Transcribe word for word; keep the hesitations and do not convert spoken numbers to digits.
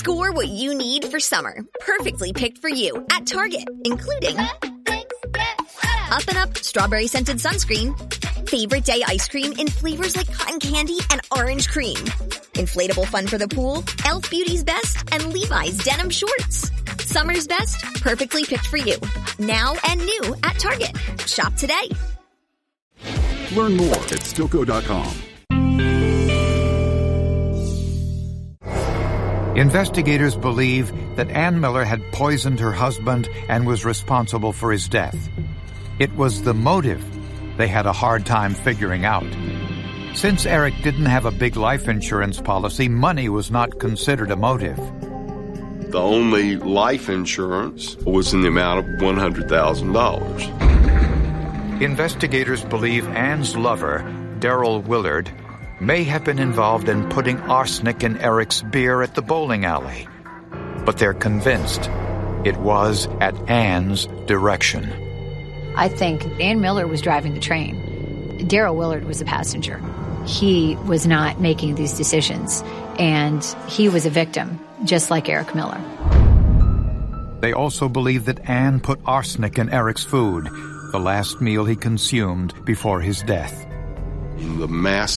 Score what you need for summer. Perfectly picked for you at Target, including Up and Up Strawberry Scented Sunscreen, Favorite Day Ice Cream in flavors like cotton candy and orange cream, Inflatable Fun for the Pool, e l f Beauty's Best, and Levi's Denim Shorts. Summer's best, perfectly picked for you. Now and new at Target. Shop today. Learn more at Stilco dot com. Investigators believe that Ann Miller had poisoned her husband and was responsible for his death. It was the motive they had a hard time figuring out. Since Eric didn't have a big life insurance policy, money was not considered a motive. The only life insurance was in the amount of one hundred thousand dollars. Investigators believe Ann's lover, Daryl Willard, may have been involved in putting arsenic in Eric's beer at the bowling alley. But they're convinced it was at Ann's direction. I think Ann Miller was driving the train. Daryl Willard was the passenger. He was not making these decisions, and he was a victim, just like Eric Miller. They also believe that Ann put arsenic in Eric's food, the last meal he consumed before his death. The mass